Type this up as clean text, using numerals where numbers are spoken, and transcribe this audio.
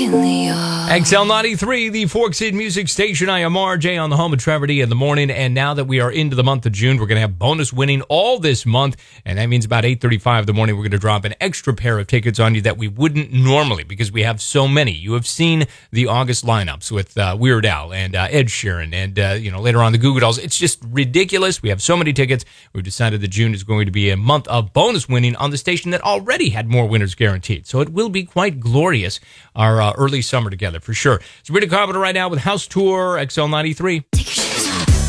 XL93, the Forkshead Music Station. I am RJ on the home of Trevor D in the morning. And now that we are into the month of June, we're going to have bonus winning all this month. And that means about 8:35 in the morning, we're going to drop an extra pair of tickets on you that we wouldn't normally because we have so many. You have seen the August lineups with Weird Al and Ed Sheeran and, later on the Goo Goo Dolls. It's just ridiculous. We have so many tickets. We've decided that June is going to be a month of bonus winning on the station that already had more winners guaranteed. So it will be quite glorious, our early summer together for sure. Sabrina Carpenter right now with House Tour XL93.